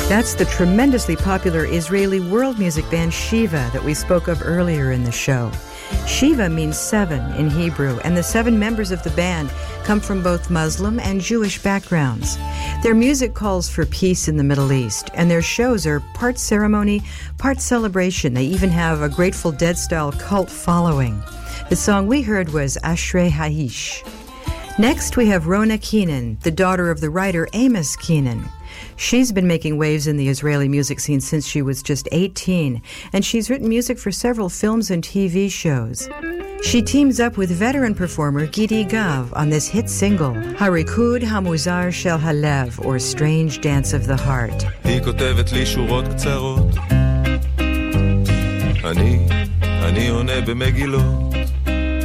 That's the tremendously popular Israeli world music band Shiva that we spoke of earlier in the show. Shiva means seven in Hebrew, and the seven members of the band come from both Muslim and Jewish backgrounds. Their music calls for peace in the Middle East, and their shows are part ceremony, part celebration. They even have a Grateful Dead-style cult following. The song we heard was Ashrei Haish. Next, we have Rona Keenan, the daughter of the writer Amos Keenan. She's been making waves in the Israeli music scene since she was just 18, and she's written music for several films and TV shows. She teams up with veteran performer Gidi Gav on this hit single, Harikud Hamuzar Shel Halev, or Strange Dance of the Heart. היא כותבת לי שורות קצרות, אני עונה במגילות,